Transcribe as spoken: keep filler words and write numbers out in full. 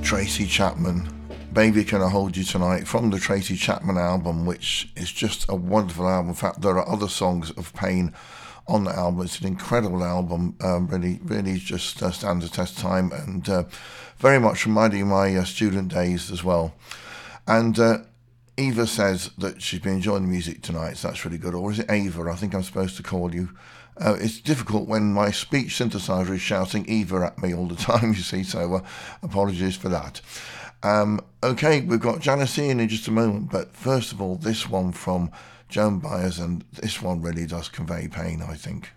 Tracy Chapman, Baby Can I Hold You Tonight, from the Tracy Chapman album, which is just a wonderful album. In fact, there are other songs of Pain on the album. It's an incredible album, um, really really just uh, stands the test of time, and uh, very much reminding my uh, student days as well. And uh, Eva says that she's been enjoying the music tonight, so that's really good. Or is it Ava? I think I'm supposed to call you. Uh, it's difficult when my speech synthesizer is shouting Eva at me all the time, you see, so uh, apologies for that. Um, okay, we've got Janice in in just a moment, but first of all, this one from Joan Baez, and this one really does convey pain, I think.